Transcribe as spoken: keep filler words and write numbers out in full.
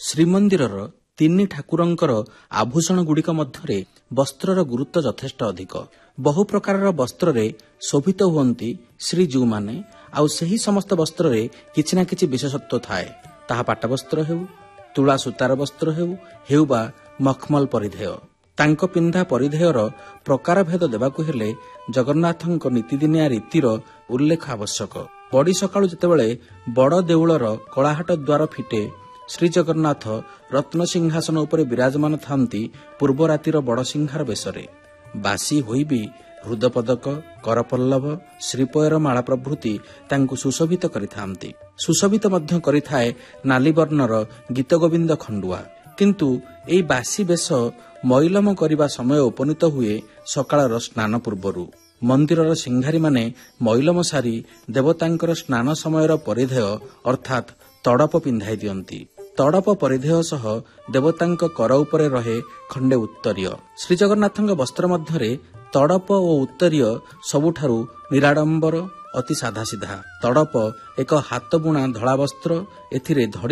ଶ୍ରୀମନ୍ଦିରର ତିନି ଠାକୁରଙ୍କର ଆଭୂଷଣଗୁଡ଼ିକ ମଧ୍ୟରେ ବସ୍ତ୍ରର ଗୁରୁତ୍ୱ ଯଥେଷ୍ଟ ଅଧିକ। ବହୁ ପ୍ରକାରର ବସ୍ତ୍ରରେ ଶୋଭିତ ହୁଅନ୍ତି ଶ୍ରୀଜୀଉମାନେ, ଆଉ ସେହି ସମସ୍ତ ବସ୍ତ୍ରରେ କିଛି ନା କିଛି ବିଶେଷତ୍ୱ ଥାଏ। ତାହା ପାଟବସ୍ତ୍ର ହେଉ, ତୁଳା ସୂତାର ବସ୍ତ୍ର ହେଉ ହେଉ ବା ମଖମଲ ପରିଧେୟ। ତାଙ୍କ ପିନ୍ଧା ପରିଧେୟର ପ୍ରକାରଭେଦ ଦେବାକୁ ହେଲେ ଜଗନ୍ନାଥଙ୍କ ନୀତିଦିନିଆ ରୀତିର ଉଲ୍ଲେଖ ଆବଶ୍ୟକ। ବଡ଼ି ସକାଳୁ ଯେତେବେଳେ ବଡ଼ ଦେଉଳର କଳାହାଟ ଦ୍ୱାର ଫିଟେ, ଶ୍ରୀଜଗନ୍ନାଥ ରତ୍ନସିଂହାସନ ଉପରେ ବିରାଜମାନ ଥାନ୍ତି ପୂର୍ବ ରାତିର ବଡ଼ସିଂହାର ବେଶରେ। ବାସି ହୋଇ ବି ହୃଦପଦକ, କରପଲ୍ଲବ, ଶ୍ରୀପୟର ମାଳା ପ୍ରଭୃତି ତାଙ୍କୁ ସୁଶୋଭିତ କରିଥାନ୍ତି। ସୁଶୋଭିତ ମଧ୍ୟ କରିଥାଏ ନାଲିବର୍ଣ୍ଣର ଗୀତଗୋବିନ୍ଦ ଖଣ୍ଡୁଆ। କିନ୍ତୁ ଏହି ବାସି ବେଶ ମଇଲମ କରିବା ସମୟ ଉପନୀତ ହୁଏ ସକାଳର ସ୍ନାନ ପୂର୍ବରୁ। ମନ୍ଦିରର ସିଂହାରୀମାନେ ମଇଲମ ସାରି ଦେବତାଙ୍କର ସ୍ନାନ ସମୟର ପରିଧେୟ ଅର୍ଥାତ୍ ତଡ଼ପ ପିନ୍ଧାଇ ଦିଅନ୍ତି। ତଡ଼ପ ପରିଧେୟ ସହ ଦେବତାଙ୍କ କର ଉପରେ ରହେ ଖଣ୍ଡେ ଉତ୍ତରୀୟ। ଶ୍ରୀଜଗନ୍ନାଥଙ୍କ ବସ୍ତ୍ର ମଧ୍ୟରେ ତଡ଼ପ ଓ ଉତ୍ତରୀୟ ସବୁଠାରୁ ନିରାଡମ୍ବର, ଅତି ସାଧାସିଧା। ତଡ଼ପ ଏକ ହାତବୁଣା ଧଳା ବସ୍ତ୍ର। ଏଥିରେ ଧଡ଼ି